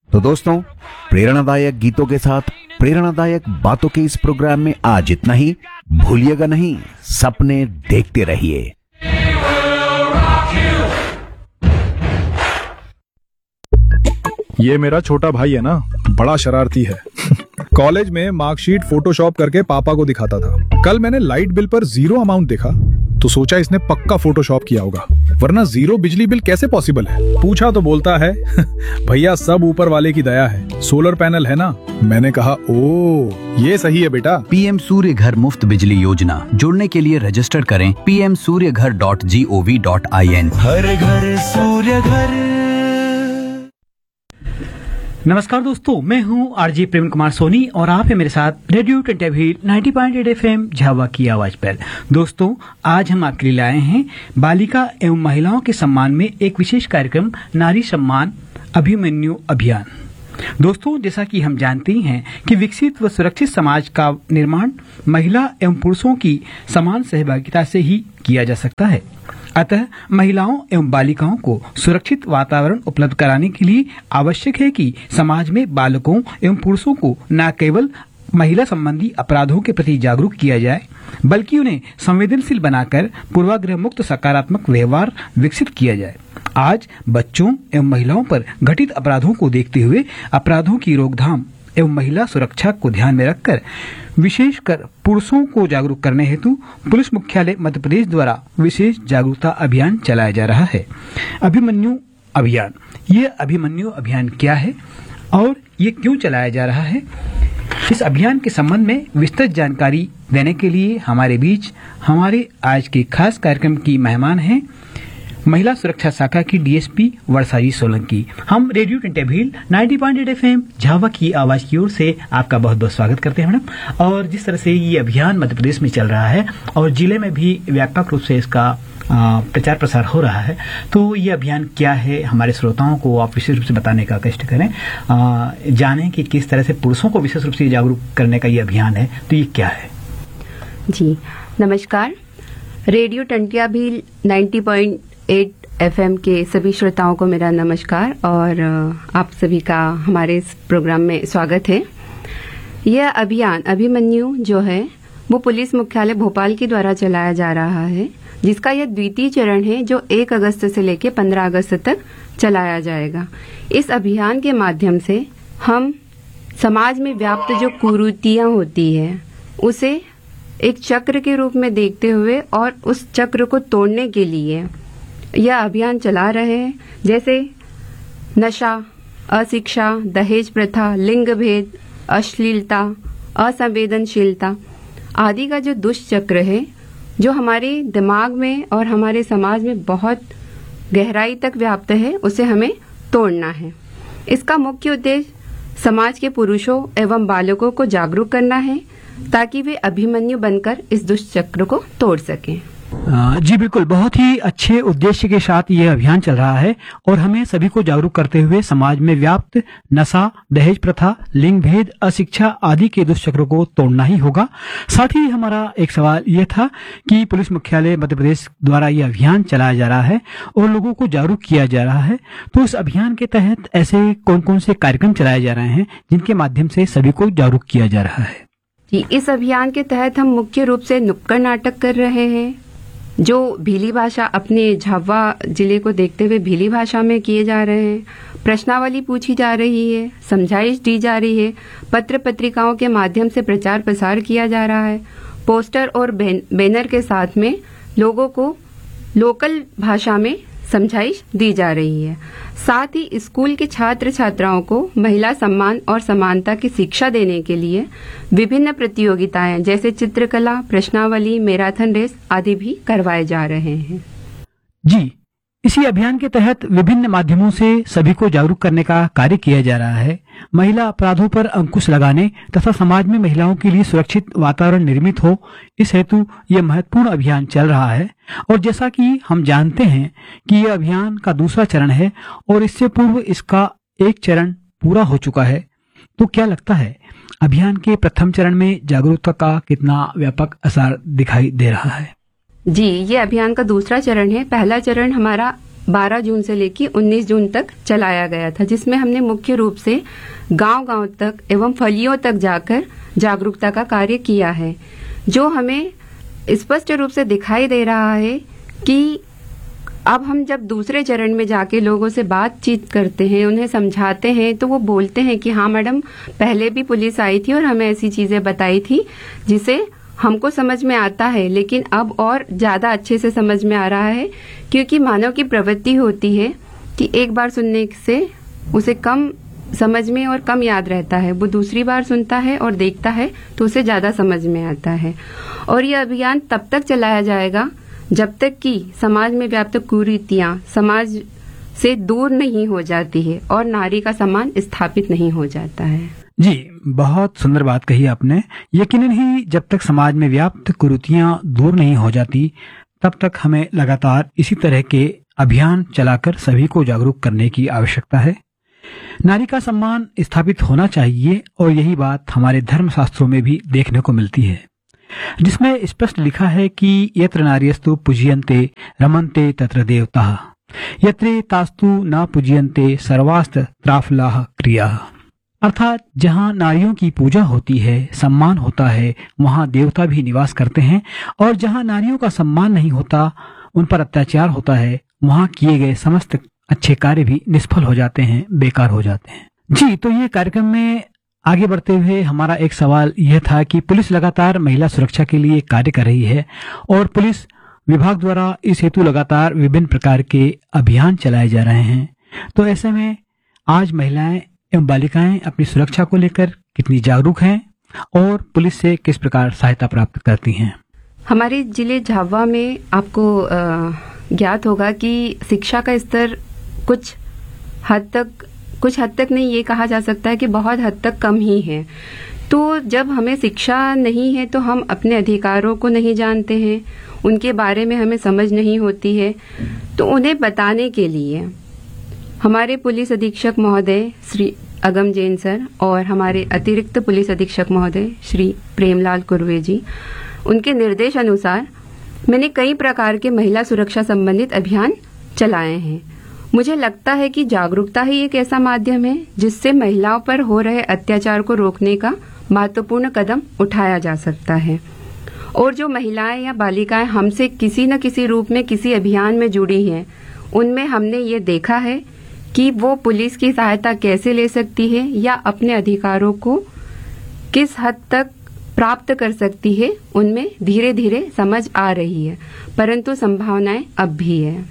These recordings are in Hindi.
तो दोस्तों, प्रेरणादायक गीतों के साथ प्रेरणादायक बातों के इस प्रोग्राम में आज इतना ही। भूलिएगा नहीं, सपने देखते रहिए। ये मेरा छोटा भाई है ना, बड़ा शरारती है। कॉलेज में मार्कशीट फोटोशॉप करके पापा को दिखाता था। कल मैंने लाइट बिल पर 0 अमाउंट देखा तो सोचा इसने पक्का फोटोशॉप किया होगा, वरना 0 बिजली बिल कैसे पॉसिबल है। पूछा तो बोलता है भैया सब ऊपर वाले की दया है, सोलर पैनल है ना। मैंने कहा ओ ये सही है बेटा। पीएम सूर्य घर मुफ्त बिजली योजना, जुड़ने के लिए रजिस्टर करें pmsuryaghar.gov.in। हर घर सूर्य घर। नमस्कार दोस्तों, मैं हूं आरजे प्रेम कुमार सोनी और आप हैं मेरे साथ रेडियो टंटेभिल 90.8 एफएम झावा की आवाज पर। दोस्तों, आज हम आपके लिए लाए हैं बालिका एवं महिलाओं के सम्मान में एक विशेष कार्यक्रम नारी सम्मान अभिमन्यु अभियान। दोस्तों, जैसा कि हम जानते ही हैं कि विकसित व सुरक्षित समाज का निर्माण महिला एवं पुरुषों की समान सहभागिता से ही किया जा सकता है। अतः महिलाओं एवं बालिकाओं को सुरक्षित वातावरण उपलब्ध कराने के लिए आवश्यक है कि समाज में बालकों एवं पुरुषों को न केवल महिला संबंधी अपराधों के प्रति जागरूक किया जाए, बल्कि उन्हें संवेदनशील बनाकर पूर्वाग्रह मुक्त सकारात्मक व्यवहार विकसित किया जाए। आज बच्चों एवं महिलाओं पर घटित अपराधों को देखते हुए अपराधों की रोकथाम एवं महिला सुरक्षा को ध्यान में रखकर विशेषकर पुरुषों को जागरूक करने हेतु पुलिस मुख्यालय मध्य प्रदेश द्वारा विशेष जागरूकता अभियान चलाया जा रहा है। अभिमन्यु अभियान, ये अभिमन्यु अभियान क्या है और ये क्यों चलाया जा रहा है, इस अभियान के संबंध में विस्तृत जानकारी देने के लिए हमारे बीच हमारे आज के खास कार्यक्रम की मेहमान हैं महिला सुरक्षा शाखा की डीएसपी वर्षाजी सोलंकी। हम रेडियो टंटेभिल 90.8 एफएम झावा की आवाज की ओर से आपका बहुत बहुत स्वागत करते हैं मैडम। और जिस तरह से ये अभियान मध्य प्रदेश में चल रहा है और जिले में भी व्यापक रूप से इसका प्रचार प्रसार हो रहा है, तो ये अभियान क्या है हमारे श्रोताओं को आप विशेष रूप से बताने का कष्ट करें, जानें कि किस तरह से पुरुषों को विशेष रूप से जागरूक करने का ये अभियान है, तो ये क्या है। जी नमस्कार, रेडियो टंटियाभिल 90.8 एफएम के सभी श्रोताओं को मेरा नमस्कार और आप सभी का हमारे इस प्रोग्राम में स्वागत है। यह अभियान अभिमन्यु जो है वो पुलिस मुख्यालय भोपाल के द्वारा चलाया जा रहा है, जिसका यह द्वितीय चरण है जो 1 अगस्त से लेकर 15 अगस्त तक चलाया जाएगा। इस अभियान के माध्यम से हम समाज में व्याप्त जो कुरीतियां होती है उसे एक चक्र के रूप में देखते हुए और उस चक्र को तोड़ने के लिए यह अभियान चला रहे हैं। जैसे नशा, अशिक्षा, दहेज प्रथा, लिंग भेद, अश्लीलता, असंवेदनशीलता आदि का जो दुष्चक्र है जो हमारे दिमाग में और हमारे समाज में बहुत गहराई तक व्याप्त है, उसे हमें तोड़ना है। इसका मुख्य उद्देश्य समाज के पुरुषों एवं बालकों को जागरूक करना है ताकि वे अभिमन्यु बनकर इस दुष्चक्र को तोड़ सकें। जी बिल्कुल, बहुत ही अच्छे उद्देश्य के साथ ये अभियान चल रहा है और हमें सभी को जागरूक करते हुए समाज में व्याप्त नशा, दहेज प्रथा, लिंग भेद, अशिक्षा आदि के दुष्चक्र को तोड़ना ही होगा। साथ ही हमारा एक सवाल ये था कि पुलिस मुख्यालय मध्य प्रदेश द्वारा ये अभियान चलाया जा रहा है और लोगों को जागरूक किया जा रहा है, तो इस अभियान के तहत ऐसे कौन कौन से कार्यक्रम चलाए जा रहे हैं जिनके माध्यम से सभी को जागरूक किया जा रहा है। जी, इस अभियान के तहत हम मुख्य रूप से नुक्कड़ नाटक कर रहे हैं जो भीली भाषा, अपने झाबुआ जिले को देखते हुए भीली भाषा में किए जा रहे हैं। प्रश्नावली पूछी जा रही है, समझाइश दी जा रही है, पत्र पत्रिकाओं के माध्यम से प्रचार प्रसार किया जा रहा है, पोस्टर और बैनर के साथ में लोगों को लोकल भाषा में समझाइश दी जा रही है। साथ ही स्कूल के छात्र छात्राओं को महिला सम्मान और समानता की शिक्षा देने के लिए विभिन्न प्रतियोगिताएं जैसे चित्रकला, प्रश्नावली, मैराथन रेस आदि भी करवाए जा रहे हैं। जी, इसी अभियान के तहत विभिन्न माध्यमों से सभी को जागरूक करने का कार्य किया जा रहा है। महिला अपराधों पर अंकुश लगाने तथा समाज में महिलाओं के लिए सुरक्षित वातावरण निर्मित हो, इस हेतु यह महत्वपूर्ण अभियान चल रहा है। और जैसा कि हम जानते हैं कि यह अभियान का दूसरा चरण है और इससे पूर्व इसका एक चरण पूरा हो चुका है, तो क्या लगता है अभियान के प्रथम चरण में जागरूकता का कितना व्यापक असर दिखाई दे रहा है? जी, ये अभियान का दूसरा चरण है। पहला चरण हमारा 12 जून से लेकर 19 जून तक चलाया गया था, जिसमें हमने मुख्य रूप से गांव-गांव तक एवं फलियों तक जाकर जागरूकता का कार्य किया है, जो हमें स्पष्ट रूप से दिखाई दे रहा है कि अब हम जब दूसरे चरण में जाके लोगों से बातचीत करते हैं, उन्हें समझाते हैं, तो वो बोलते हैं कि हाँ मैडम, पहले भी पुलिस आई थी और हमें ऐसी चीजें बताई थी जिसे हमको समझ में आता है, लेकिन अब और ज्यादा अच्छे से समझ में आ रहा है, क्योंकि मानव की प्रवृत्ति होती है कि एक बार सुनने से उसे कम समझ में और कम याद रहता है, वो दूसरी बार सुनता है और देखता है तो उसे ज्यादा समझ में आता है। और यह अभियान तब तक चलाया जाएगा जब तक कि समाज में व्याप्त कुरीतियां समाज से दूर नहीं हो जाती है और नारी का सम्मान स्थापित नहीं हो जाता है। जी, बहुत सुंदर बात कही आपने। यकीनन ही जब तक समाज में व्याप्त कुरीतियां दूर नहीं हो जाती, तब तक हमें लगातार इसी तरह के अभियान चलाकर सभी को जागरूक करने की आवश्यकता है। नारी का सम्मान स्थापित होना चाहिए और यही बात हमारे धर्म शास्त्रों में भी देखने को मिलती है, जिसमें स्पष्ट लिखा है कि यत्र नार्यस्तु पूज्यन्ते रमन्ते तत्र देवताः, यत्रे तास्तु न पूज्यन्ते सर्वास्त्र त्राफलाः क्रियाः। अर्थात जहाँ नारियों की पूजा होती है, सम्मान होता है, वहाँ देवता भी निवास करते हैं, और जहाँ नारियों का सम्मान नहीं होता, उन पर अत्याचार होता है, वहाँ किए गए समस्त अच्छे कार्य भी निष्फल हो जाते हैं, बेकार हो जाते हैं। जी, तो ये कार्यक्रम में आगे बढ़ते हुए हमारा एक सवाल यह था कि पुलिस लगातार महिला सुरक्षा के लिए कार्य कर रही है और पुलिस विभाग द्वारा इस हेतु लगातार विभिन्न प्रकार के अभियान चलाए जा रहे हैं। तो ऐसे में आज महिलाएं एवं बालिकाएं अपनी सुरक्षा को लेकर कितनी जागरूक हैं और पुलिस से किस प्रकार सहायता प्राप्त करती हैं? हमारे जिले झाबुआ में आपको ज्ञात होगा कि शिक्षा का स्तर कुछ हद तक नहीं, ये कहा जा सकता है कि बहुत हद तक कम ही है। तो जब हमें शिक्षा नहीं है तो हम अपने अधिकारों को नहीं जानते हैं, उनके बारे में हमें समझ नहीं होती है। तो उन्हें बताने के लिए हमारे पुलिस अधीक्षक महोदय श्री अगम जैन सर और हमारे अतिरिक्त पुलिस अधीक्षक महोदय श्री प्रेमलाल कुरवे जी, उनके निर्देश अनुसार मैंने कई प्रकार के महिला सुरक्षा संबंधित अभियान चलाए हैं। मुझे लगता है कि जागरूकता ही एक ऐसा माध्यम है जिससे महिलाओं पर हो रहे अत्याचार को रोकने का महत्वपूर्ण कदम उठाया जा सकता है। और जो महिलाएं या बालिकाएं हमसे किसी न किसी रूप में किसी अभियान में जुड़ी हैं, उनमें हमने ये देखा है कि वो पुलिस की सहायता कैसे ले सकती है या अपने अधिकारों को किस हद तक प्राप्त कर सकती है, उनमें धीरे धीरे समझ आ रही है, परंतु संभावनाएं अब भी है।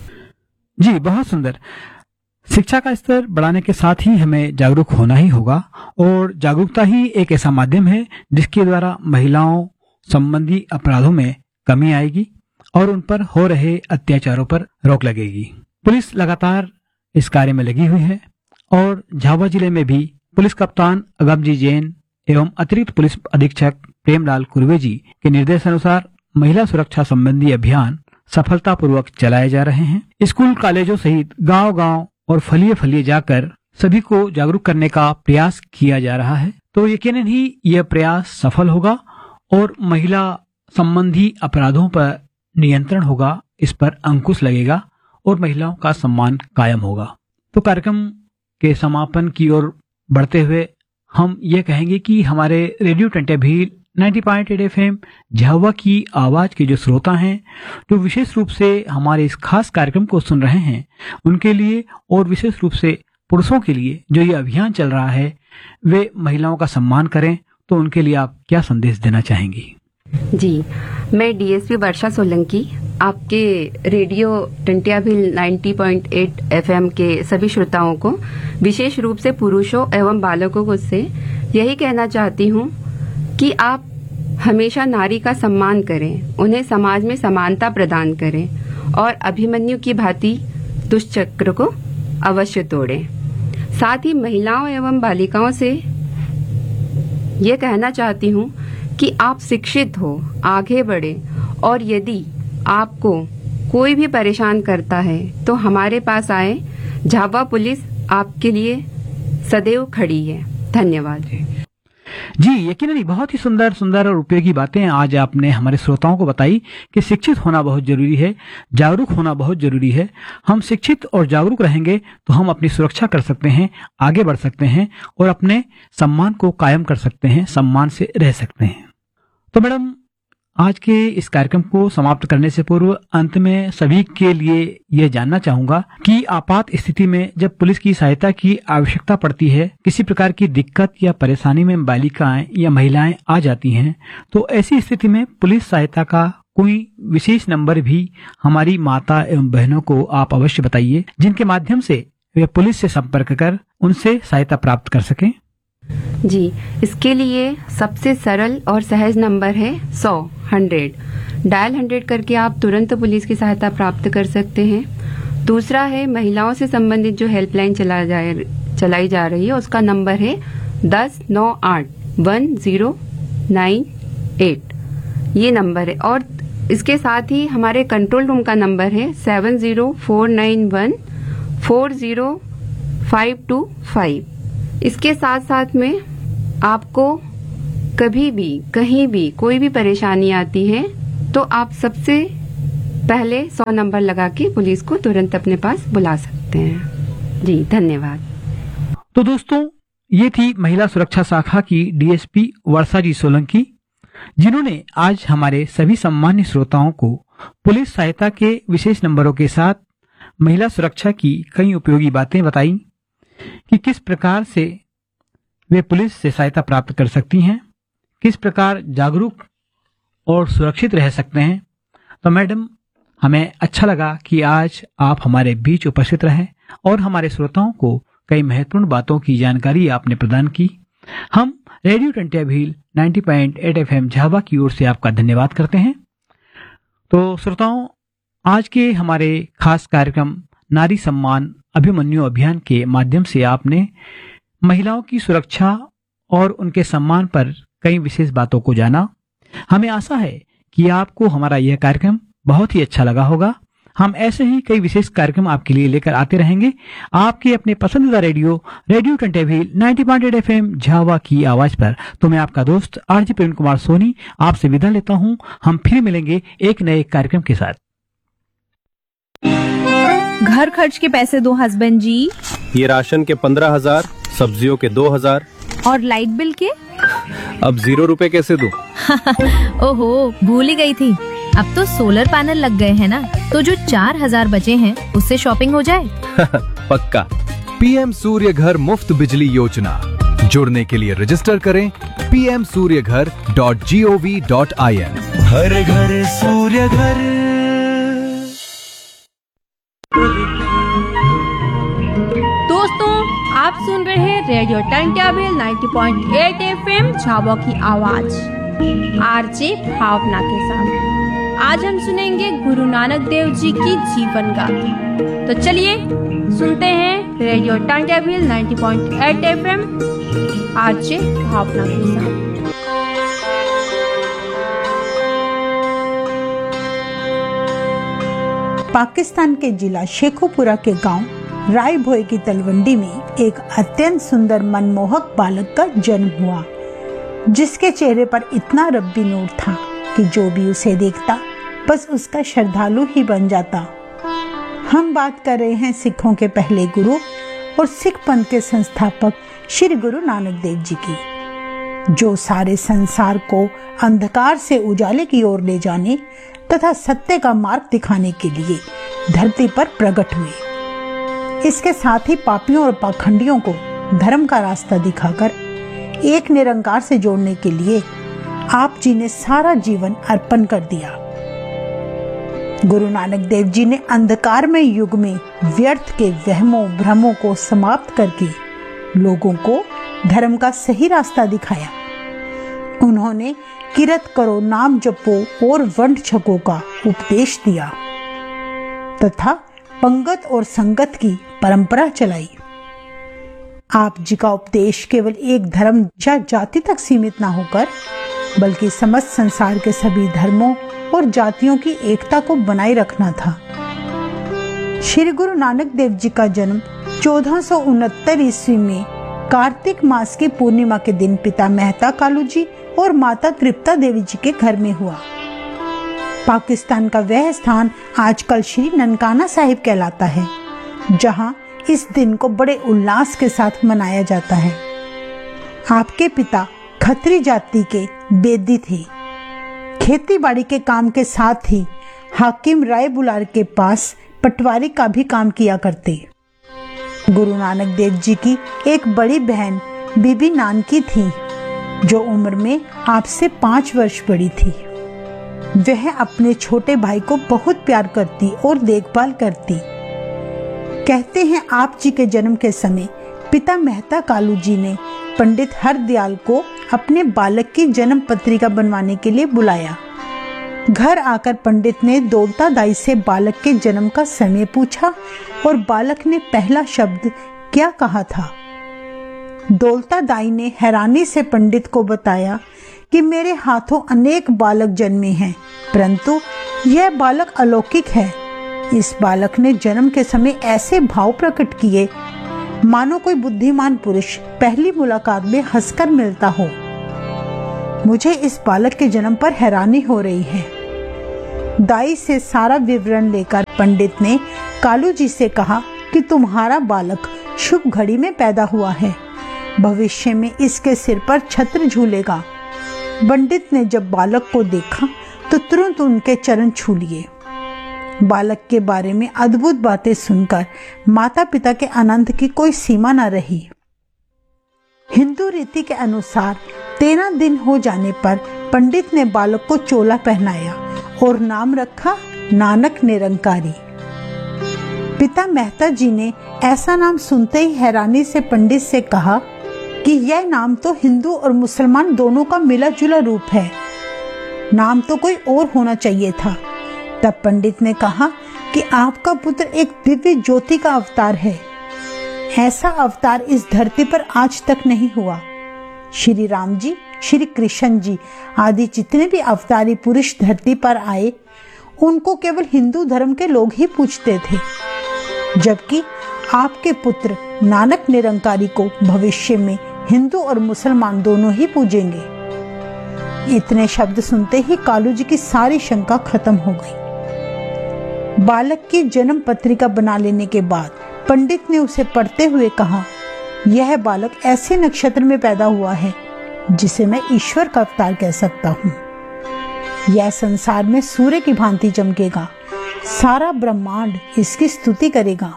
जी, बहुत सुंदर। शिक्षा का स्तर बढ़ाने के साथ ही हमें जागरूक होना ही होगा और जागरूकता ही एक ऐसा माध्यम है जिसके द्वारा महिलाओं संबंधी अपराधों में कमी आएगी और उन पर हो रहे अत्याचारों पर रोक लगेगी। पुलिस लगातार इस कार्य में लगी हुई है और झाबुआ जिले में भी पुलिस कप्तान अगमजी जैन एवं अतिरिक्त पुलिस अधीक्षक प्रेमलाल कुरवे जी के निर्देशानुसार महिला सुरक्षा संबंधी अभियान सफलतापूर्वक चलाए जा रहे हैं। स्कूल कॉलेजों सहित गांव-गांव और फलिए जाकर सभी को जागरूक करने का प्रयास किया जा रहा है। तो यकीनन ही यह प्रयास सफल होगा और महिला संबंधी अपराधों पर नियंत्रण होगा, इस पर अंकुश लगेगा और महिलाओं का सम्मान कायम होगा। तो कार्यक्रम के समापन की ओर बढ़ते हुए हम ये कहेंगे कि हमारे रेडियो टंट्या भील 90.8 FM झाबुआ की आवाज के जो श्रोता हैं, जो विशेष रूप से हमारे इस खास कार्यक्रम को सुन रहे हैं, उनके लिए और विशेष रूप से पुरुषों के लिए जो ये अभियान चल रहा है, वे महिलाओं का सम्मान करें, तो उनके लिए आप क्या संदेश देना चाहेंगी? जी, मैं डीएसपी वर्षा सोलंकी आपके रेडियो टंट्या भील 90.8 FM के सभी श्रोताओं को, विशेष रूप से पुरुषों एवं बालकों को से यही कहना चाहती हूँ कि आप हमेशा नारी का सम्मान करें, उन्हें समाज में समानता प्रदान करें और अभिमन्यु की भांति दुष्चक्र को अवश्य तोड़ें। साथ ही महिलाओं एवं बालिकाओं से ये कहना चाहती हूँ कि आप शिक्षित हो, आगे बढ़े और यदि आपको कोई भी परेशान करता है तो हमारे पास आए। झाबुआ पुलिस आपके लिए सदैव खड़ी है। धन्यवाद। जी, यकीनन ही बहुत ही सुंदर सुंदर और उपयोगी बातें आज आपने हमारे श्रोताओं को बताई कि शिक्षित होना बहुत जरूरी है, जागरूक होना बहुत जरूरी है। हम शिक्षित और जागरूक रहेंगे तो हम अपनी सुरक्षा कर सकते हैं, आगे बढ़ सकते हैं और अपने सम्मान को कायम कर सकते हैं, सम्मान से रह सकते हैं। तो मैडम, आज के इस कार्यक्रम को समाप्त करने से पूर्व अंत में सभी के लिए यह जानना चाहूंगा कि आपात स्थिति में जब पुलिस की सहायता की आवश्यकता पड़ती है, किसी प्रकार की दिक्कत या परेशानी में बालिकाएं या महिलाएं आ जाती हैं, तो ऐसी स्थिति में पुलिस सहायता का कोई विशेष नंबर भी हमारी माता एवं बहनों को आप अवश्य बताइए, जिनके माध्यम से वे पुलिस से संपर्क कर उनसे सहायता प्राप्त कर सकें। जी, इसके लिए सबसे सरल और सहज नंबर है 100 डायल 100 करके आप तुरंत पुलिस की सहायता प्राप्त कर सकते हैं। दूसरा है महिलाओं से संबंधित जो हेल्पलाइन चलाई जा रही है, उसका नंबर है 1098-1098। ये नंबर है। और इसके साथ ही हमारे कंट्रोल रूम का नंबर है 7049140525। इसके साथ साथ में आपको कभी भी कहीं भी कोई भी परेशानी आती है तो आप सबसे पहले 100 नंबर लगा के पुलिस को तुरंत अपने पास बुला सकते हैं। जी, धन्यवाद। तो दोस्तों, ये थी महिला सुरक्षा शाखा की डीएसपी वर्षा जी सोलंकी, जिन्होंने आज हमारे सभी सम्मान्य श्रोताओं को पुलिस सहायता के विशेष नंबरों के साथ महिला सुरक्षा की कई उपयोगी बातें बताई कि किस प्रकार से वे पुलिस से सहायता प्राप्त कर सकती हैं, किस प्रकार जागरूक और सुरक्षित रह सकते हैं। तो मैडम, हमें अच्छा लगा कि आज आप हमारे बीच उपस्थित रहे और हमारे श्रोताओं को कई महत्वपूर्ण बातों की जानकारी आपने प्रदान की। हम रेडियो टंटिया भील 90.8 FM झाबा की ओर से आपका धन्यवाद करते हैं। तो श्रोताओं, आज के हमारे खास कार्यक्रम नारी सम्मान अभिमन्यु अभियान के माध्यम से आपने महिलाओं की सुरक्षा और उनके सम्मान पर कई विशेष बातों को जाना। हमें आशा है कि आपको हमारा यह कार्यक्रम बहुत ही अच्छा लगा होगा। हम ऐसे ही कई विशेष कार्यक्रम आपके लिए लेकर आते रहेंगे आपके अपने पसंदीदा रेडियो टंटिया भील 90.8 FM झाबा की आवाज पर। तो मैं आपका दोस्त आरजे प्रेम कुमार सोनी आपसे विदा लेता हूं। हम फिर मिलेंगे एक नए कार्यक्रम के साथ। घर खर्च के पैसे दो हस्बैंड जी। ये राशन के 15,000, सब्जियों के 2,000 और लाइट बिल के? अब 0 रुपए कैसे दूं? ओहो, भूल ही गई थी। अब तो सोलर पैनल लग गए हैं ना, तो जो 4,000 बचे हैं उससे शॉपिंग हो जाए। पक्का। पीएम सूर्य घर मुफ्त बिजली योजना, जुड़ने के लिए रजिस्टर करें pmsuryaghar.gov.in। हर घर सूर्य घर। दोस्तों, आप सुन रहे हैं रेडियो टंटिया भील 90.8 FM झाबा की आवाज आरजे भावना के साथ। आज हम सुनेंगे गुरु नानक देव जी की जीवन गाथा। तो चलिए सुनते हैं radio Tantia Bhil 90.8 FM RJ भावना के साथ। पाकिस्तान के जिला शेखोपुरा के गांव राय भोई की तलवंडी में एक अत्यंत सुंदर मनमोहक बालक का जन्म हुआ, जिसके चेहरे पर इतना रब्बी नूर था कि जो भी उसे देखता बस उसका श्रद्धालु ही बन जाता। हम बात कर रहे हैं सिखों के पहले गुरु और सिख पंथ के संस्थापक श्री गुरु नानक देव जी की, जो सारे संसार को अंधकार से उजाले की ओर ले जाने तथा सत्य का मार्ग दिखाने के लिए धरती पर प्रकट हुए। इसके साथ ही पापियों और पाखंडियों को धर्म का रास्ता दिखाकर एक निरंकार से जोड़ने के लिए आप जी ने सारा जीवन अर्पण कर दिया। गुरु नानक देव जी ने अंधकारमय युग में व्यर्थ के वहमों भ्रमों को समाप्त करके लोगों को धर्म का सही रास्ता दिखाया। उन्होंने किरत करो, नाम जपो और वंड छको का उपदेश दिया तथा पंगत और संगत की परंपरा चलाई। आप जी का उपदेश केवल एक धर्म या जाति तक सीमित न होकर बल्कि समस्त संसार के सभी धर्मों और जातियों की एकता को बनाए रखना था। श्री गुरु नानक देव जी का जन्म 1469 ईस्वी में कार्तिक मास की पूर्णिमा के दिन पिता मेहता कालू जी और माता तृप्ता देवी जी के घर में हुआ। पाकिस्तान का वह स्थान आजकल श्री ननकाना साहिब कहलाता है, जहां इस दिन को बड़े उल्लास के साथ मनाया जाता है। आपके पिता खत्री जाति के बेदी थे। खेती बाड़ी के काम के साथ ही हाकिम राय बुलार के पास पटवारी का भी काम किया करते। गुरु नानक देव जी की एक बड़ी बहन बीबी नानकी थी, जो उम्र में आपसे 5 वर्ष बड़ी थी। वह अपने छोटे भाई को बहुत प्यार करती और देखभाल करती। कहते हैं आप जी के जन्म के समय पिता मेहता कालू जी ने पंडित हरदयाल को अपने बालक की जन्म पत्रिका बनवाने के लिए बुलाया। घर आकर पंडित ने दौलता दाई से बालक के जन्म का समय पूछा और बालक ने पहला शब्द क्या कहा था। दौलता दाई ने हैरानी से पंडित को बताया कि मेरे हाथों अनेक बालक जन्मे हैं, परंतु यह बालक अलौकिक है। इस बालक ने जन्म के समय ऐसे भाव प्रकट किए मानो कोई बुद्धिमान पुरुष पहली मुलाकात में हंसकर मिलता हो। मुझे इस बालक के जन्म पर हैरानी हो रही है। दाई से सारा विवरण लेकर पंडित ने कालू जी से कहा कि तुम्हारा बालक शुभ घड़ी में पैदा हुआ है, भविष्य में इसके सिर पर छत्र झूलेगा। पंडित ने जब बालक को देखा तो तुरंत उनके चरण छू लिए। बालक के बारे में अद्भुत बातें सुनकर माता पिता के आनंद की कोई सीमा न रही। हिंदू रीति के अनुसार 13 दिन हो जाने पर पंडित ने बालक को चोला पहनाया और नाम रखा नानक निरंकारी। पिता मेहता जी ने ऐसा नाम सुनते ही हैरानी से पंडित से कहा कि यह नाम तो हिंदू और मुसलमान दोनों का मिला जुला रूप है, नाम तो कोई और होना चाहिए था। तब पंडित ने कहा कि आपका पुत्र एक दिव्य ज्योति का अवतार है। ऐसा अवतार इस धरती पर आज तक नहीं हुआ। श्री राम जी, श्री कृष्ण जी आदि जितने भी अवतारी पुरुष धरती पर आए, उनको केवल हिंदू धर्म के लोग ही पूजते थे, जबकि आपके पुत्र नानक निरंकारी को भविष्य में हिंदू और मुसलमान दोनों ही पूजेंगे। इतने शब्द सुनते ही कालू जी की सारी शंका खत्म हो गई। बालक की जन्म पत्रिका बना लेने के बाद पंडित ने उसे पढ़ते हुए कहा, यह बालक ऐसे नक्षत्र में पैदा हुआ है जिसे मैं ईश्वर का अवतार कह सकता हूँ। यह संसार में सूर्य की भांति चमकेगा, सारा ब्रह्मांड इसकी स्तुति करेगा।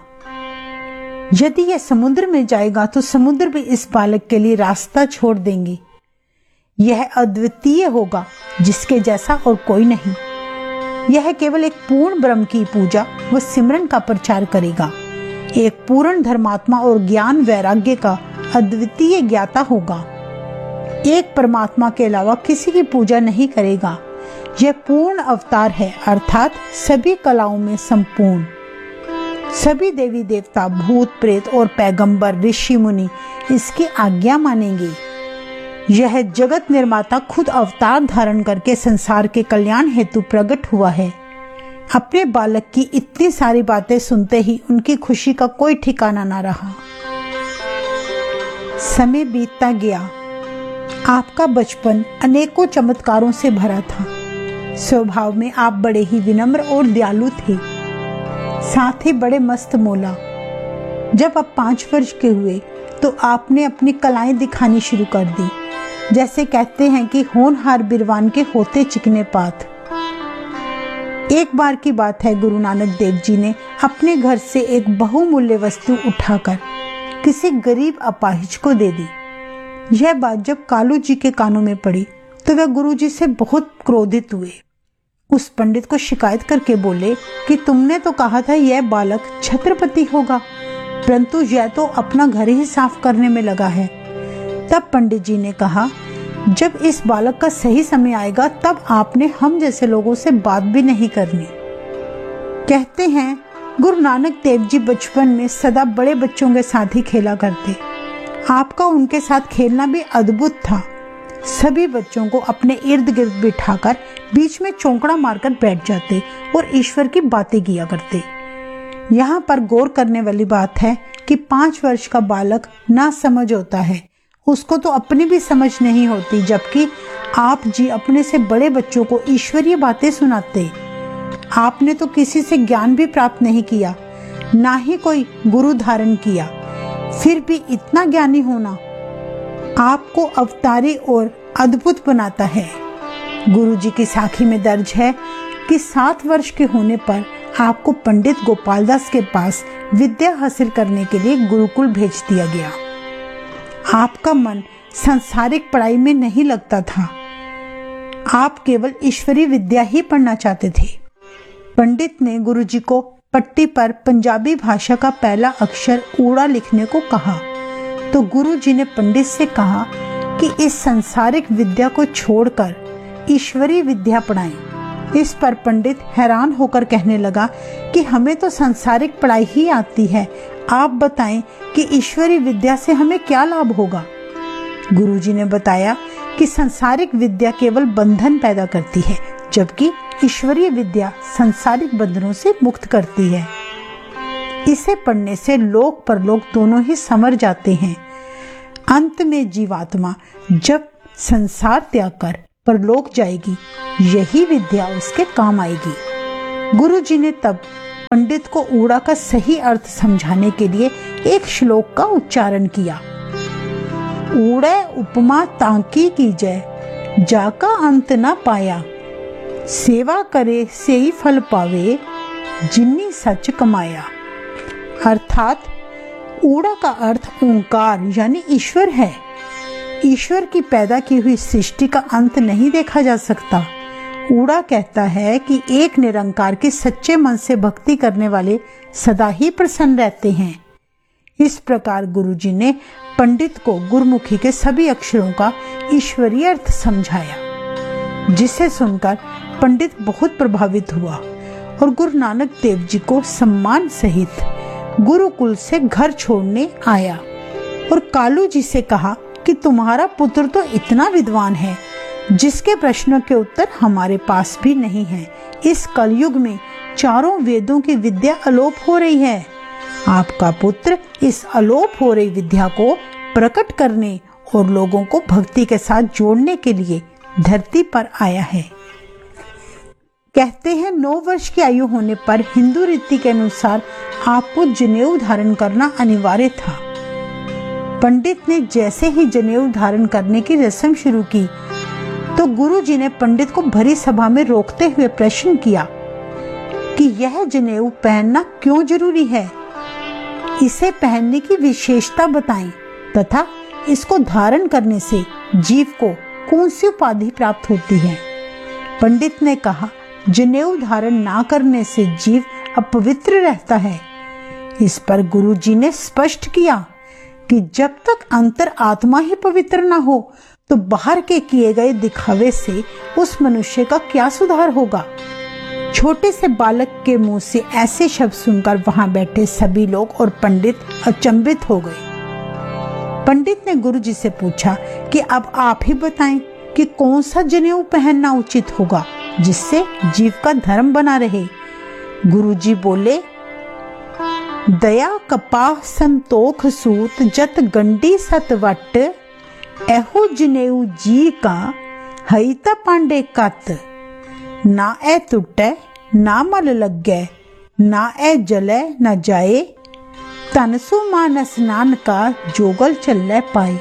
यदि यह समुद्र में जाएगा तो समुद्र भी इस बालक के लिए रास्ता छोड़ देंगे। यह अद्वितीय होगा, जिसके जैसा और कोई नहीं। यह केवल एक पूर्ण ब्रह्म की पूजा व सिमरन का प्रचार करेगा, एक पूर्ण धर्मात्मा और ज्ञान वैराग्य का अद्वितीय ज्ञाता होगा। एक परमात्मा के अलावा किसी की पूजा नहीं करेगा। यह पूर्ण अवतार है, अर्थात सभी कलाओं में संपूर्ण। सभी देवी देवता, भूत प्रेत और पैगंबर, ऋषि मुनि इसकी आज्ञा मानेंगे। यह जगत निर्माता खुद अवतार धारण करके संसार के कल्याण हेतु प्रकट हुआ है। अपने बालक की इतनी सारी बातें सुनते ही उनकी खुशी का कोई ठिकाना न रहा। समय बीतता गया। आपका बचपन अनेकों चमत्कारों से भरा था। स्वभाव में आप बड़े ही विनम्र और दयालु थे, साथ ही बड़े मस्त मौला। जब आप 5 वर्ष के हुए तो आपने अपनी कलाएं दिखानी शुरू कर दी। जैसे कहते हैं कि होनहार बिरवान के होते चिकने पात। एक बार की बात है, गुरु नानक देव जी ने अपने घर से एक बहुमूल्य वस्तु उठाकर किसी गरीब अपाहिज को दे दी। यह बात जब कालू जी के कानों में पड़ी तो वह गुरु जी से बहुत क्रोधित हुए। उस पंडित को शिकायत करके बोले कि तुमने तो कहा था यह बालक छत्रपति होगा, परंतु यह तो अपना घर ही साफ करने में लगा है। तब पंडित जी ने कहा, जब इस बालक का सही समय आएगा तब आपने हम जैसे लोगों से बात भी नहीं करनी। कहते हैं गुरु नानक देव जी बचपन में सदा बड़े बच्चों के साथ ही खेला करते। आपका उनके साथ खेलना भी अद्भुत था। सभी बच्चों को अपने इर्द गिर्द बिठाकर बीच में चौंकड़ा मारकर बैठ जाते और ईश्वर की बातें किया करते। यहाँ पर गौर करने वाली बात है, कि 5 वर्ष का बालक ना समझ होता है, उसको तो अपनी भी समझ नहीं होती, जबकि आप जी अपने से बड़े बच्चों को ईश्वरीय बातें सुनाते। आपने तो किसी से ज्ञान भी प्राप्त नहीं किया, ना ही कोई गुरु धारण किया, फिर भी इतना ज्ञानी होना आपको अवतारी और अद्भुत बनाता है। गुरु जी की साखी में दर्ज है कि 7 वर्ष के होने पर आपको पंडित गोपालदास के पास विद्या हासिल करने के लिए गुरुकुल भेज दिया गया। आपका मन सांसारिक पढ़ाई में नहीं लगता था, आप केवल ईश्वरीय विद्या ही पढ़ना चाहते थे। पंडित ने गुरुजी को पट्टी पर पंजाबी भाषा का पहला अक्षर ऊड़ा लिखने को कहा, तो गुरुजी ने पंडित से कहा कि इस सांसारिक विद्या को छोड़कर ईश्वरीय विद्या पढ़ाएं। इस पर पंडित हैरान होकर कहने लगा कि हमें तो सांसारिक पढ़ाई ही आती है, आप बताएं कि ईश्वरीय विद्या से हमें क्या लाभ होगा। गुरुजी ने बताया कि सांसारिक विद्या केवल बंधन पैदा करती है, जबकि ईश्वरीय विद्या सांसारिक बंधनों से मुक्त करती है। इसे पढ़ने से लोक परलोक दोनों ही समर जाते हैं। अंत में जीवात्मा जब संसार त्याग कर परलोक जाएगी, यही विद्या उसके काम आएगी। गुरुजी ने तब पंडित को ऊड़ा का सही अर्थ समझाने के लिए एक श्लोक का उच्चारण किया। ऊड़े उपमा तांकी कीजय, जाका अंत न पाया, सेवा करे से ही फल पावे, जिन्नी सच कमाया। अर्थात ऊड़ा का अर्थ ओंकार यानी ईश्वर है। ईश्वर की पैदा की हुई सृष्टि का अंत नहीं देखा जा सकता। ऊड़ा कहता है कि एक निरंकार के सच्चे मन से भक्ति करने वाले सदा ही प्रसन्न रहते हैं। इस प्रकार गुरुजी ने पंडित को गुरुमुखी के सभी अक्षरों का ईश्वरीय अर्थ समझाया, जिसे सुनकर पंडित बहुत प्रभावित हुआ और गुरु नानक देव जी को सम्मान सहित गुरुकुल से घर छोड़ने आया और कालू जी से कहा कि तुम्हारा पुत्र तो इतना विद्वान है जिसके प्रश्नों के उत्तर हमारे पास भी नहीं है। इस कलयुग में चारों वेदों की विद्या अलोप हो रही है। आपका पुत्र इस अलोप हो रही विद्या को प्रकट करने और लोगों को भक्ति के साथ जोड़ने के लिए धरती पर आया है। कहते हैं 9 वर्ष की आयु होने पर हिंदू रीति के अनुसार आपको जनेऊ धारण करना अनिवार्य था। पंडित ने जैसे ही जनेऊ धारण करने की रस्म शुरू की तो गुरुजी ने पंडित को भरी सभा में रोकते हुए प्रश्न किया कि यह जनेऊ पहनना क्यों जरूरी है, इसे पहनने की विशेषता बताएं तथा इसको धारण करने से जीव को कौन सी उपाधि प्राप्त होती है। पंडित ने कहा, जनेऊ धारण ना करने से जीव अपवित्र रहता है। इस पर गुरुजी ने स्पष्ट किया कि जब तक अंतर आत्मा ही पवित्र ना हो तो बाहर के किए गए दिखावे से उस मनुष्य का क्या सुधार होगा। छोटे से बालक के मुंह से ऐसे शब्द सुनकर वहां बैठे सभी लोग और पंडित अचंभित हो गए। पंडित ने गुरुजी से पूछा कि अब आप ही बताएं कि कौन सा जनेऊ पहनना उचित होगा जिससे जीव का धर्म बना रहे। गुरुजी बोले, दया कपाह संतोख सूत जत गंडी सतवट, एहो जनेऊ जी का हईता पांडे कत, ना ए टुटे ना मल लगे, ना ए जले न जाए, तनसु मानस नान का जोगल चले पाए।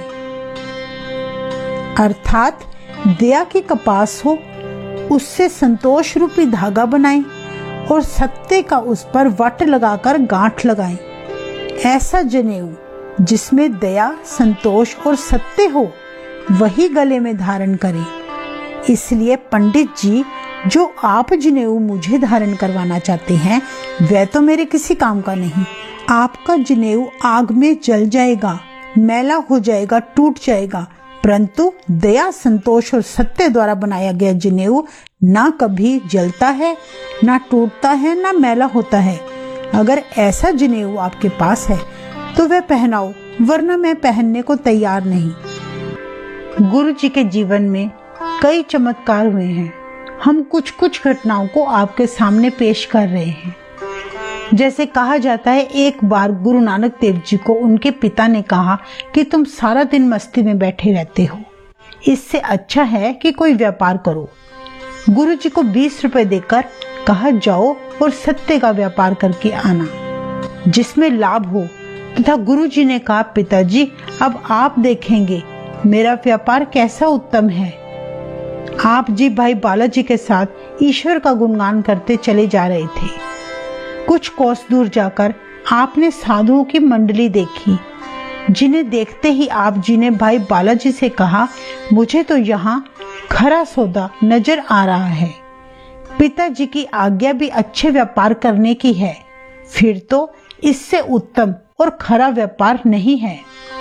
अर्थात दया की कपास हो, उससे संतोष रूपी धागा बनाएं और सत्य का उस पर वट लगाकर गांठ लगाएं। ऐसा जनेऊ जिसमें दया, संतोष और सत्य हो वही गले में धारण करें। इसलिए पंडित जी, जो आप जनेऊ मुझे धारण करवाना चाहते हैं वह तो मेरे किसी काम का नहीं। आपका जनेऊ आग में जल जाएगा, मैला हो जाएगा, टूट जाएगा, परंतु दया, संतोष और सत्य द्वारा बनाया गया जनेऊ ना कभी जलता है, ना टूटता है, ना मैला होता है। अगर ऐसा जनेऊ आपके पास है तो वह पहनाओ, वरना मैं पहनने को तैयार नहीं। गुरु जी के जीवन में कई चमत्कार हुए हैं। हम कुछ घटनाओं को आपके सामने पेश कर रहे हैं। जैसे कहा जाता है, एक बार गुरु नानक देव जी को उनके पिता ने कहा कि तुम सारा दिन मस्ती में बैठे रहते हो, इससे अच्छा है कि कोई व्यापार करो। गुरु जी को 20 रुपए देकर कहा, जाओ और सत्य का व्यापार करके आना जिसमें लाभ हो। तथा गुरु जी ने कहा, पिताजी अब आप देखेंगे मेरा व्यापार कैसा उत्तम है। आप जी भाई बालाजी के साथ ईश्वर का गुणगान करते चले जा रहे थे। कुछ कोस दूर जाकर आपने साधुओं की मंडली देखी, जिन्हें देखते ही आप जी ने भाई बालाजी से कहा, मुझे तो यहाँ खरा सौदा नजर आ रहा है। पिताजी की आज्ञा भी अच्छे व्यापार करने की है, फिर तो इससे उत्तम और खरा व्यापार नहीं है।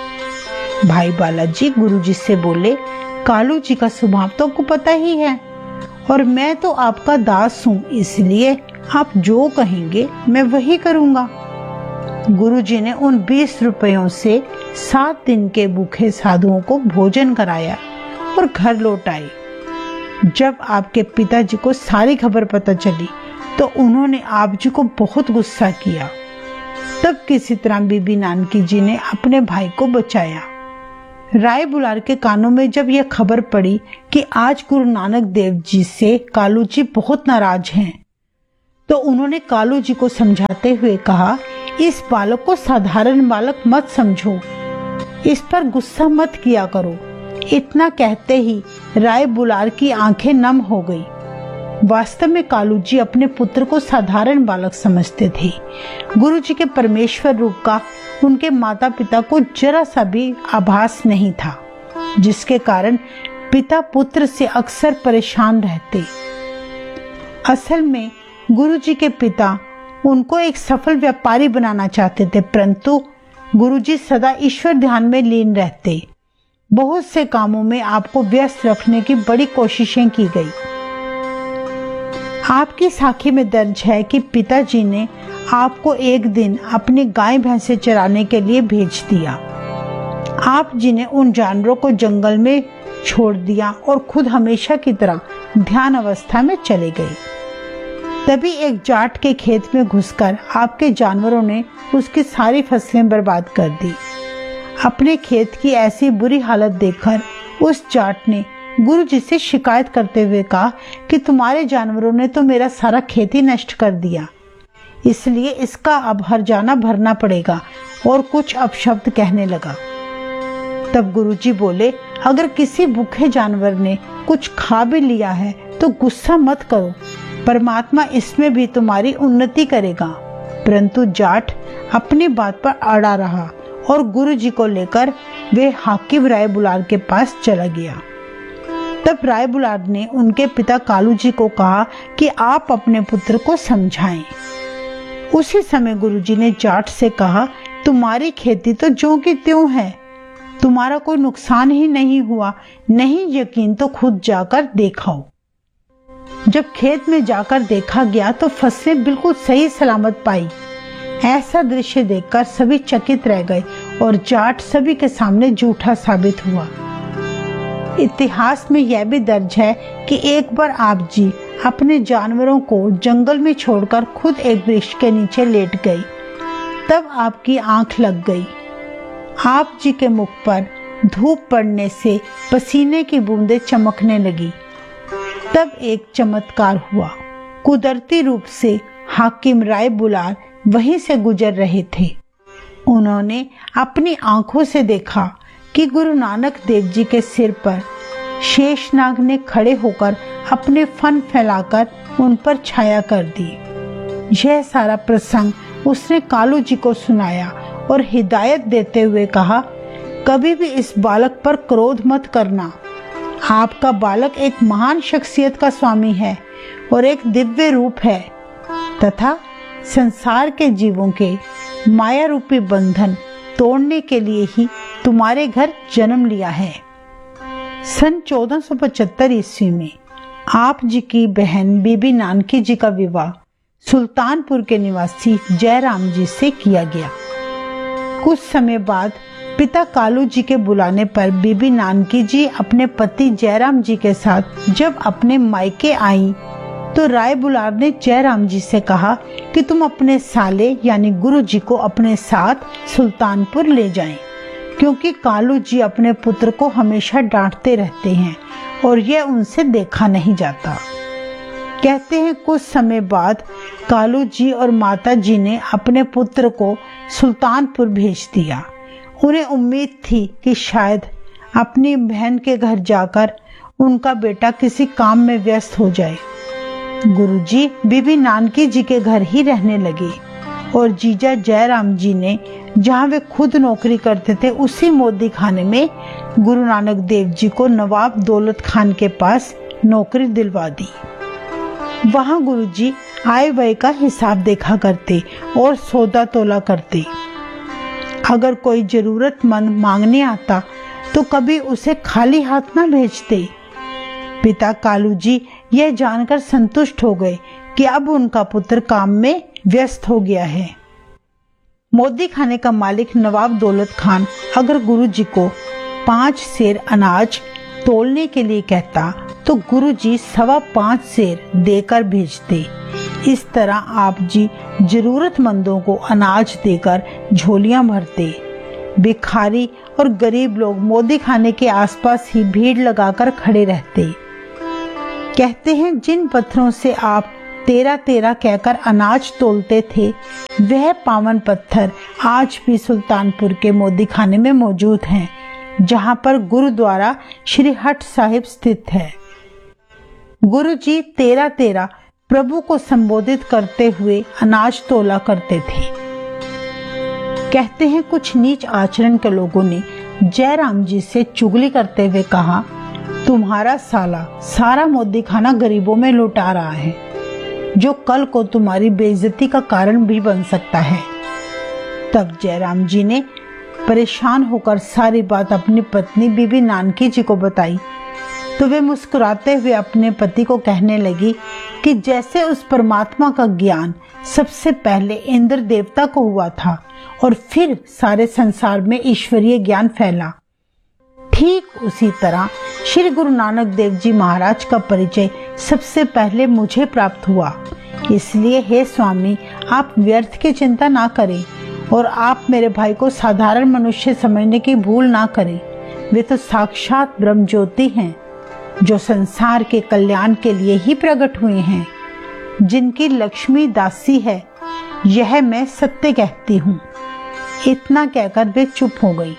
भाई बालाजी गुरुजी से बोले, कालू जी का स्वभाव तो आपको पता ही है और मैं तो आपका दास हूँ, इसलिए आप जो कहेंगे मैं वही करूँगा। गुरुजी ने उन 20 रुपयों से 7 दिन के भूखे साधुओं को भोजन कराया और घर लौट आए। जब आपके पिताजी को सारी खबर पता चली तो उन्होंने आप जी को बहुत गुस्सा किया। तब किसी तरह बीबी नानकी जी ने अपने भाई को बचाया। राय बुलार के कानों में जब यह खबर पड़ी कि आज गुरु नानक देव जी से कालू जी बहुत नाराज हैं, तो उन्होंने कालू जी को समझाते हुए कहा, इस बालक को साधारण बालक मत समझो, इस पर गुस्सा मत किया करो। इतना कहते ही राय बुलार की आंखें नम हो गई। वास्तव में कालू जी अपने पुत्र को साधारण बालक समझते थे। गुरु जी के परमेश्वर रूप का उनके माता पिता को जरा सा भी आभास नहीं था, जिसके कारण पिता पुत्र से अक्सर परेशान रहते। असल में गुरु जी के पिता उनको एक सफल व्यापारी बनाना चाहते थे, परंतु गुरु जी सदा ईश्वर ध्यान में लीन रहते। बहुत से कामों में आपको व्यस्त रखने की बड़ी कोशिशें की गई। आपकी साखी में दर्ज है कि पिताजी ने आपको एक दिन अपनी गाय भैंसे चराने के लिए भेज दिया। आप जी ने उन जानवरों को जंगल में छोड़ दिया और खुद हमेशा की तरह ध्यान अवस्था में चले गए। तभी एक जाट के खेत में घुसकर आपके जानवरों ने उसकी सारी फसलें बर्बाद कर दी। अपने खेत की ऐसी बुरी हालत देखकर उस जाट ने गुरु जी से शिकायत करते हुए कहा कि तुम्हारे जानवरों ने तो मेरा सारा खेत ही नष्ट कर दिया, इसलिए इसका अब हर्जाना भरना पड़ेगा, और कुछ अपशब्द कहने लगा। तब गुरु जी बोले, अगर किसी भूखे जानवर ने कुछ खा भी लिया है तो गुस्सा मत करो, परमात्मा इसमें भी तुम्हारी उन्नति करेगा। परंतु जाट अपनी बात पर अड़ा रहा और गुरु जी को लेकर वे हाकिम राय बुलार के पास चला गया। तब राय बुलार ने उनके पिता कालू जी को कहा कि आप अपने पुत्र को समझाएं। उसी समय गुरु जी ने जाट से कहा, तुम्हारी खेती तो ज्यों की त्यों है, तुम्हारा कोई नुकसान ही नहीं हुआ, नहीं यकीन तो खुद जाकर देखाओ। जब खेत में जाकर देखा गया तो फसलें बिल्कुल सही सलामत पाई। ऐसा दृश्य देखकर सभी चकित रह गए और जाट सभी के सामने झूठा साबित हुआ। इतिहास में यह भी दर्ज है कि एक बार आप जी अपने जानवरों को जंगल में छोड़कर खुद एक वृक्ष के नीचे लेट गई। तब आपकी आंख लग गई। आप जी के मुख पर धूप पड़ने से पसीने की बूंदें चमकने लगी। तब एक चमत्कार हुआ। कुदरती रूप से हाकिम राय बुलार वहीं से गुजर रहे थे। उन्होंने अपनी आंखों से देखा कि गुरु नानक देव जी के सिर पर शेषनाग ने खड़े होकर अपने फन फैलाकर उन पर छाया कर दी। यह सारा प्रसंग उसने कालू जी को सुनाया और हिदायत देते हुए कहा, कभी भी इस बालक पर क्रोध मत करना। आपका बालक एक महान शख्सियत का स्वामी है और एक दिव्य रूप है तथा संसार के जीवों के माया रूपी बंधन तोड़ने के लिए ही तुम्हारे घर जन्म लिया है। सन 1475 ईस्वी में आप जी की बहन बीबी नानकी जी का विवाह सुल्तानपुर के निवासी जयराम जी से किया गया। कुछ समय बाद पिता कालू जी के बुलाने पर बीबी नानकी जी अपने पति जयराम जी के साथ जब अपने मायके आई तो राय बुलार ने जयराम जी से कहा कि तुम अपने साले यानी गुरु जी को अपने साथ सुल्तानपुर ले जाएं, क्योंकि कालू जी अपने पुत्र को हमेशा डांटते रहते हैं और यह उनसे देखा नहीं जाता। कहते हैं कुछ समय बाद कालू जी और माता जी ने अपने पुत्र को सुल्तानपुर भेज दिया। उन्हें उम्मीद थी कि शायद अपनी बहन के घर जाकर उनका बेटा किसी काम में व्यस्त हो जाए। गुरुजी बीबी नानकी जी के घर ही रहने लगे और जीजा जयराम जी ने जहां वे खुद नौकरी करते थे उसी मोदी खाने में गुरु नानक देव जी को नवाब दौलत खान के पास नौकरी दिलवा दी। वहां गुरुजी आय व्यय का हिसाब देखा करते और सौदा तोला करते। अगर कोई जरूरतमंद मांगने आता तो कभी उसे खाली हाथ न भेजते। पिता कालू जी यह जानकर संतुष्ट हो गए कि अब उनका पुत्र काम में व्यस्त हो गया है। मोदी खाने का मालिक नवाब दौलत खान अगर गुरुजी को 5 सेर अनाज तोलने के लिए कहता तो गुरुजी 5.25 सेर देकर भेजते। इस तरह आप जी जरूरतमंदों को अनाज देकर झोलियां भरते। भिखारी और गरीब लोग मोदी खाने के आसपास ही भीड़ लगाकर खड़े रहते। कहते हैं जिन पत्थरों से आप 13-13 कहकर अनाज तोलते थे वह पावन पत्थर आज भी सुल्तानपुर के मोदी खाने में मौजूद हैं, जहां पर गुरुद्वारा श्री हट साहिब स्थित है। गुरुजी 13-13 प्रभु को संबोधित करते हुए अनाज तोला करते थे। कहते हैं कुछ नीच आचरण के लोगों ने जयराम जी से चुगली करते हुए कहा, तुम्हारा साला सारा मोदी खाना गरीबों में लुटा रहा है, जो कल को तुम्हारी बेइज्जती का कारण भी बन सकता है। तब जयराम जी ने परेशान होकर सारी बात अपनी पत्नी बीबी नानकी जी को बताई तो वे मुस्कुराते हुए अपने पति को कहने लगी कि जैसे उस परमात्मा का ज्ञान सबसे पहले इंद्र देवता को हुआ था और फिर सारे संसार में ईश्वरीय ज्ञान फैला, ठीक उसी तरह श्री गुरु नानक देव जी महाराज का परिचय सबसे पहले मुझे प्राप्त हुआ। इसलिए हे स्वामी, आप व्यर्थ की चिंता ना करें और आप मेरे भाई को साधारण मनुष्य समझने की भूल ना करें। वे तो साक्षात ब्रह्म ज्योति हैं, जो संसार के कल्याण के लिए ही प्रकट हुए हैं, जिनकी लक्ष्मी दासी है, यह मैं सत्य कहती हूँ। इतना कहकर वे चुप हो गई।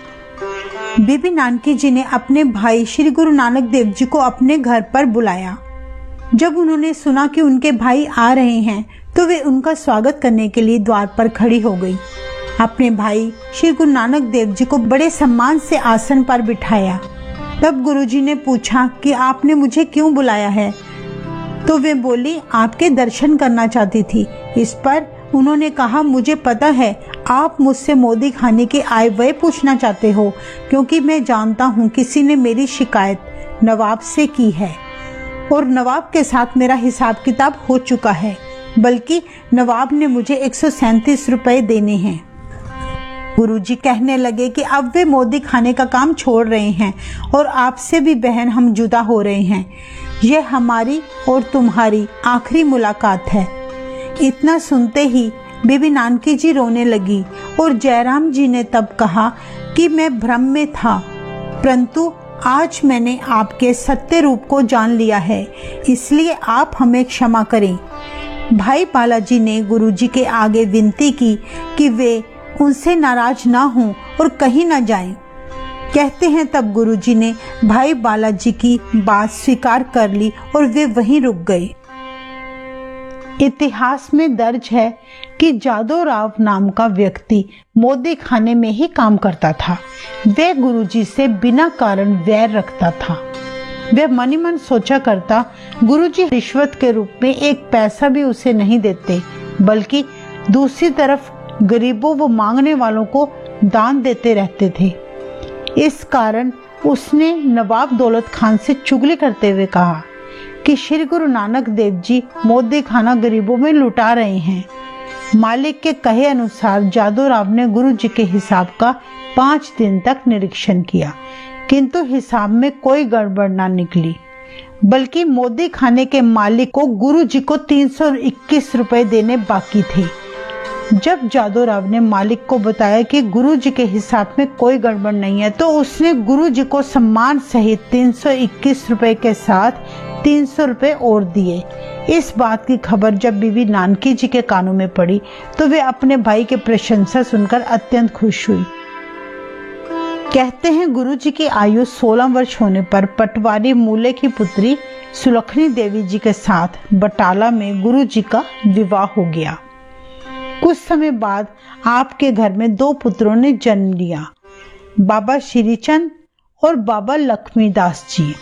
बीबी नानकी जी ने अपने भाई श्री गुरु नानक देव जी को अपने घर पर बुलाया। जब उन्होंने सुना कि उनके भाई आ रहे हैं तो वे उनका स्वागत करने के लिए द्वार पर खड़ी हो गई। अपने भाई श्री गुरु नानक देव जी को बड़े सम्मान से आसन पर बिठाया। तब गुरुजी ने पूछा कि आपने मुझे क्यों बुलाया है? तो वे बोली, आपके दर्शन करना चाहती थी। इस पर उन्होंने कहा, मुझे पता है आप मुझसे मोदी खाने की आय व्यय पूछना चाहते हो, क्योंकि मैं जानता हूँ किसी ने मेरी शिकायत नवाब से की है और नवाब के साथ मेरा हिसाब किताब हो चुका है, बल्कि नवाब ने मुझे 137 रुपए देने हैं। गुरुजी कहने लगे कि अब वे मोदी खाने का काम छोड़ रहे हैं और आपसे भी बहन हम जुदा हो रहे हैं। यह हमारी और तुम्हारी आखिरी मुलाकात है। इतना सुनते ही बीबी नानकी जी रोने लगी और जयराम जी ने तब कहा कि मैं भ्रम में था, परंतु आज मैंने आपके सत्य रूप को जान लिया है, इसलिए आप हमें क्षमा करें। भाई बालाजी ने गुरुजी के आगे विनती की कि वे उनसे नाराज ना हों और कहीं ना जाएं। कहते हैं तब गुरुजी ने भाई बालाजी की बात स्वीकार कर ली और वे वहीं रुक गए। इतिहास में दर्ज है कि जादव राव नाम का व्यक्ति मोदी खाने में ही काम करता था। वह गुरुजी से बिना कारण वैर रखता था। वह मनी मन सोचा करता, गुरुजी रिश्वत के रूप में एक पैसा भी उसे नहीं देते, बल्कि दूसरी तरफ गरीबों व मांगने वालों को दान देते रहते थे। इस कारण उसने नवाब दौलत खान से चुगली करते हुए कहा कि श्री गुरु नानक देव जी मोदी खाना गरीबों में लुटा रहे हैं। मालिक के कहे अनुसार जादव राव ने गुरु जी के हिसाब का 5 दिन तक निरीक्षण किया, किंतु हिसाब में कोई गड़बड़ ना निकली। बल्कि मोदी खाने के मालिक को गुरुजी को 321 रुपए देने बाकी थे। जब जादू राव ने मालिक को बताया कि गुरुजी के हिसाब में कोई गड़बड़ नहीं है, तो उसने गुरुजी को सम्मान सहित 321 रुपए के साथ 300 रुपए और दिए। इस बात की खबर जब बीबी नानकी जी के कानों में पड़ी तो वे अपने भाई की प्रशंसा सुनकर अत्यंत खुश हुई। कहते हैं गुरुजी की आयु 16 वर्ष होने पर पटवारी मूले की पुत्री सुलखनी देवी जी के साथ बटाला में गुरुजी का विवाह हो गया। कुछ समय बाद आपके घर में 2 पुत्रों ने जन्म लिया, बाबा श्रीचंद और बाबा लक्ष्मीदास जी।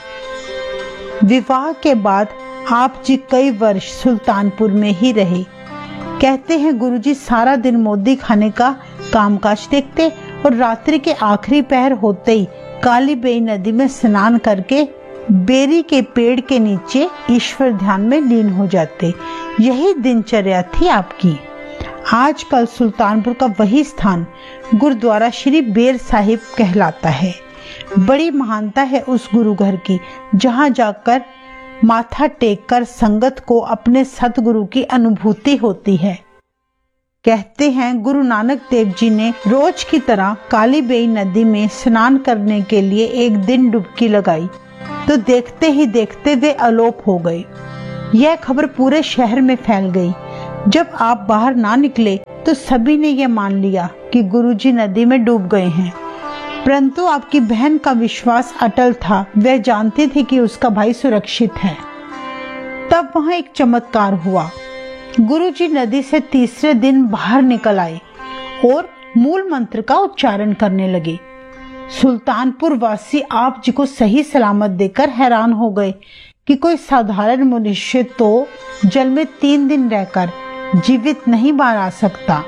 विवाह के बाद आप जी कई वर्ष सुल्तानपुर में ही रहे। कहते हैं गुरुजी सारा दिन मोदी खाने का कामकाज देखते और रात्रि के आखिरी पहर होते ही काली बेई नदी में स्नान करके बेरी के पेड़ के नीचे ईश्वर ध्यान में लीन हो जाते। यही दिनचर्या थी आपकी। आजकल सुल्तानपुर का वही स्थान गुरुद्वारा श्री बेर साहिब कहलाता है। बड़ी महानता है उस गुरु घर की, जहां जाकर माथा टेककर संगत को अपने सतगुरु की अनुभूति होती है। कहते हैं गुरु नानक देव जी ने रोज की तरह काली बेई नदी में स्नान करने के लिए एक दिन डुबकी लगाई, तो देखते ही देखते वे अलोप हो गए। यह खबर पूरे शहर में फैल गई। जब आप बाहर ना निकले तो सभी ने यह मान लिया कि गुरुजी नदी में डूब गए हैं। परंतु आपकी बहन का विश्वास अटल था। वह जानती थी कि उसका भाई सुरक्षित है। तब वहां एक चमत्कार हुआ। गुरुजी नदी से तीसरे दिन बाहर निकल आए और मूल मंत्र का उच्चारण करने लगे। सुल्तानपुर वासी आप जी को सही सलामत देखकर हैरान हो गए कि कोई साधारण मनुष्य तो जल में 3 दिन रहकर जीवित नहीं बाहर आ सकता।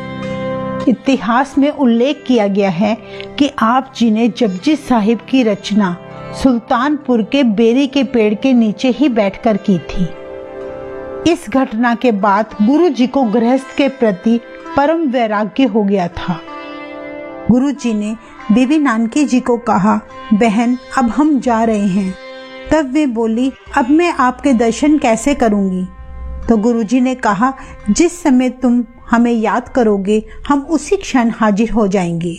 इतिहास में उल्लेख किया गया है कि आप जी ने जपजी साहिब की रचना सुल्तानपुर के बेरी के पेड़ के नीचे ही बैठकर की थी। इस घटना के बाद गुरु जी को गृहस्थ के प्रति परम वैराग्य हो गया था। गुरु जी ने बीबी नानकी जी को कहा, बहन अब हम जा रहे हैं। तब वे बोली, अब मैं आपके दर्शन कैसे करूंगी? तो गुरुजी ने कहा, जिस समय तुम हमें याद करोगे हम उसी क्षण हाजिर हो जाएंगे।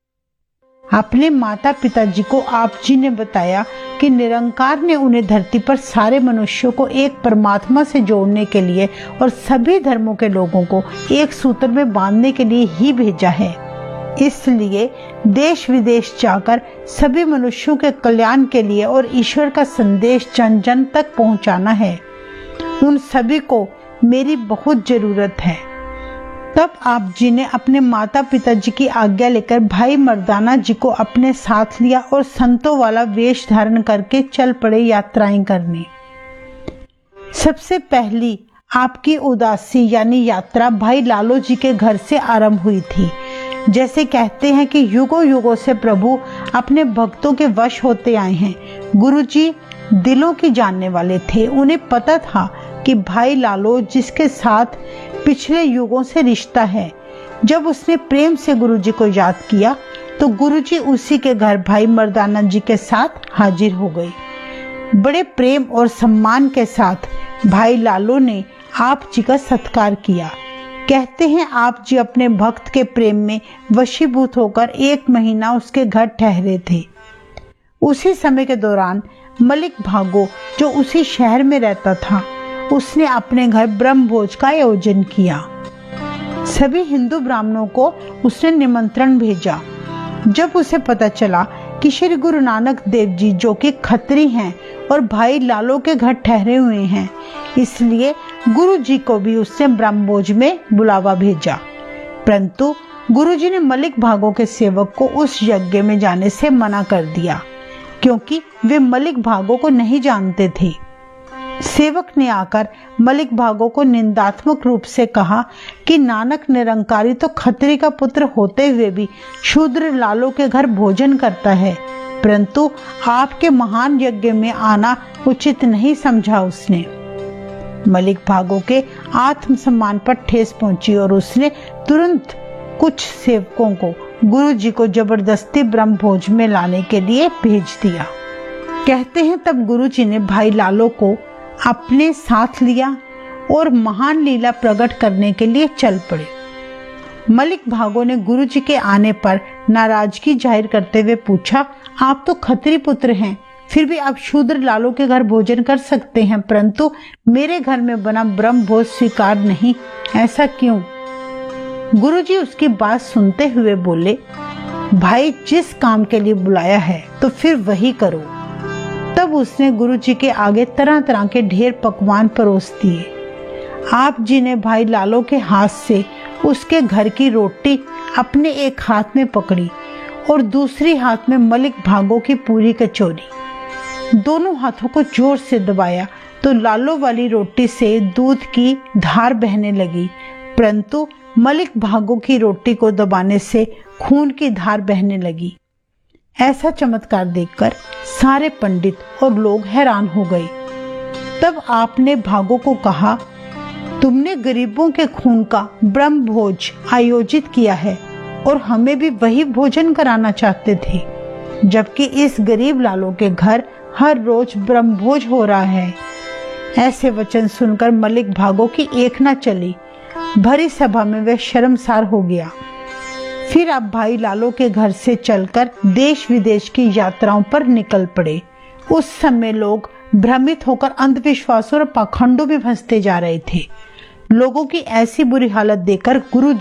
अपने माता पिता जी को आप जी ने बताया कि निरंकार ने उन्हें धरती पर सारे मनुष्यों को एक परमात्मा से जोड़ने के लिए और सभी धर्मों के लोगों को एक सूत्र में बांधने के लिए ही भेजा है। इसलिए देश विदेश जाकर सभी मनुष्यों के कल्याण के लिए और ईश्वर का संदेश जन जन तक पहुंचाना है। उन सभी को मेरी बहुत जरूरत है। तब आप जी ने अपने माता पिता जी की आज्ञा लेकर भाई मर्दाना जी को अपने साथ लिया और संतों वाला वेश धारण करके चल पड़े यात्राएं करने। सबसे पहली आपकी उदासी यानी यात्रा भाई लालो जी के घर से आरंभ हुई थी। जैसे कहते हैं कि युगों युगों से प्रभु अपने भक्तों के वश होते आए हैं। गुरुजी दिलों की जानने वाले थे। उन्हें पता था कि भाई लालो जिसके साथ पिछले युगों से रिश्ता है, जब उसने प्रेम से गुरुजी को याद किया तो गुरुजी उसी के घर भाई मर्दाना जी के साथ हाजिर हो गए। बड़े प्रेम और सम्मान के साथ भाई लालो ने आप जी का सत्कार किया। कहते हैं आप जी अपने भक्त के प्रेम में वशीभूत होकर 1 महीना उसके घर ठहरे थे। उसी समय के दौरान मलिक भागो जो उसी शहर में रहता था, उसने अपने घर ब्रह्म भोज का आयोजन किया। सभी हिंदू ब्राह्मणों को उसने निमंत्रण भेजा। जब उसे पता चला कि श्री गुरु नानक देव जी जो कि खत्री हैं और भाई लालो के घर ठहरे हुए हैं, इसलिए गुरु जी को भी उसने ब्रह्मभोज में बुलावा भेजा। परंतु गुरु जी ने मलिक भागो के सेवक को उस यज्ञ में जाने से मना कर दिया, क्योंकि वे मलिक भागो को नहीं जानते थे। सेवक ने आकर मलिक भागो को निंदात्मक रूप से कहा कि नानक निरंकारी तो खत्री का पुत्र होते हुए भी शूद्र लालो के घर भोजन करता है, परंतु आपके महान यज्ञ में आना उचित नहीं समझा उसने। मलिक भागो के आत्मसम्मान पर ठेस पहुंची और उसने तुरंत कुछ सेवकों को गुरु जी को जबरदस्ती ब्रह्मभोज में लाने के लिए भेज दिया। कहते हैं तब गुरुजी ने भाई लालो को अपने साथ लिया और महान लीला प्रकट करने के लिए चल पड़े। मलिक भागो ने गुरुजी के आने पर नाराजगी जाहिर करते हुए पूछा, आप तो खत्री पुत्र हैं, फिर भी आप शूद्र लालो के घर भोजन कर सकते हैं, परंतु मेरे घर में बना ब्रह्म भोज स्वीकार नहीं, ऐसा क्यों? गुरुजी उसकी बात सुनते हुए बोले, भाई जिस काम के लिए बुलाया है तो फिर वही करो। तब उसने गुरुजी के आगे तरह तरह के ढेर पकवान परोस दिए। आप जी ने भाई लालो के हाथ से उसके घर की रोटी अपने एक हाथ में पकड़ी और दूसरी हाथ में मलिक भागो की पूरी कचौरी। दोनों हाथों को जोर से दबाया तो लालो वाली रोटी से दूध की धार बहने लगी, परंतु मलिक भागो की रोटी को दबाने से खून की धार बहने लगी। ऐसा चमत्कार देखकर सारे पंडित और लोग हैरान हो गए। तब आपने भागो को कहा, तुमने गरीबों के खून का ब्रह्म भोज आयोजित किया है और हमें भी वही भोजन कराना चाहते थे, जबकि इस गरीब लालों के घर हर रोज ब्रह्म भोज हो रहा है। ऐसे वचन सुनकर मलिक भागो की एक न चली, भरी सभा में वह शर्मसार हो गया। फिर अब भाई लालो के घर से चलकर देश विदेश की यात्राओं पर निकल पड़े। उस समय लोग भ्रमित होकर अंधविश्वासों और पाखंडों में फंसते जा रहे थे। लोगों की ऐसी बुरी हालत देखकर गुरु